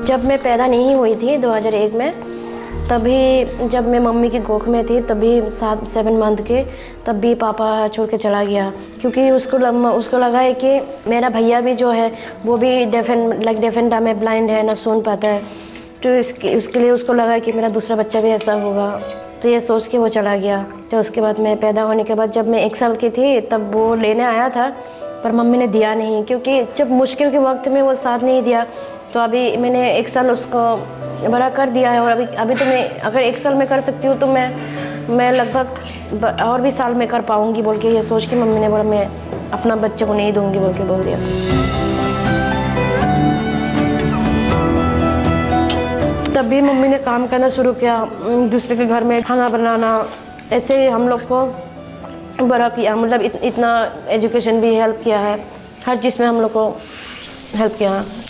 जब मैं पैदा नहीं हुई थी 2001 में, तभी जब मैं मम्मी की कोख में थी तभी 7 मंथ के, तब भी पापा छोड़ के चला गया। क्योंकि उसको लगा है कि मेरा भैया भी जो है वो भी डेफ एंड डम है, ब्लाइंड है, ना सुन पाता है। तो उसके लिए उसको लगा कि मेरा दूसरा बच्चा भी ऐसा होगा, तो ये सोच के वो चला गया। तो उसके बाद मैं पैदा होने के बाद जब मैं 1 साल की थी तब वो लेने आया था, पर मम्मी ने दिया नहीं, क्योंकि जब मुश्किल के वक्त में वो साथ नहीं दिया। तो अभी मैंने 1 साल उसको बड़ा कर दिया है, और अभी तो मैं अगर 1 साल में कर सकती हूँ तो मैं लगभग और भी साल में कर पाऊँगी बोल के ये सोच के मम्मी ने बोला मैं अपना बच्चे को नहीं दूँगी बोल के बोल दिया। तब भी मम्मी ने काम करना शुरू किया, दूसरे के घर में खाना बनाना, ऐसे हम लोग को बड़ा किया। मतलब इतना एजुकेशन भी हेल्प किया है, हर चीज़ में हम लोग को हेल्प किया।